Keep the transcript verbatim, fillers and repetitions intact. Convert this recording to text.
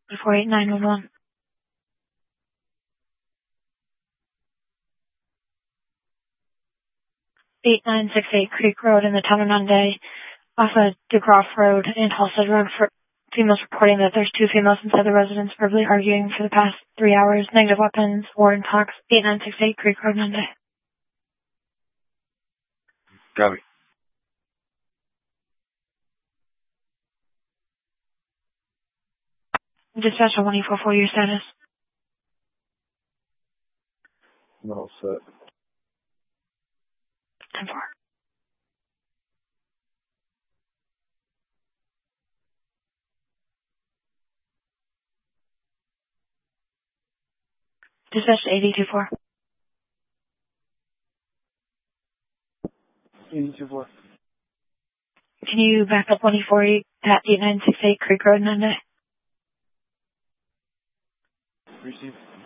four eight nine one one. eight nine six eight Creek Road in the town of Nunde, off of DeGroff Road and Halstead Road. For females reporting that there's two females inside the residence verbally arguing for the past three hours. Negative weapons, war and talks. eight nine six eight Creek Road, Nunde. Copy. Dispatch on one eight four four, your status. All set. ten four. Dispatch to eight eight two four. eight two four. Can you back up one eight four eight at eight nine six eight Creek Road, Nunde? Receive.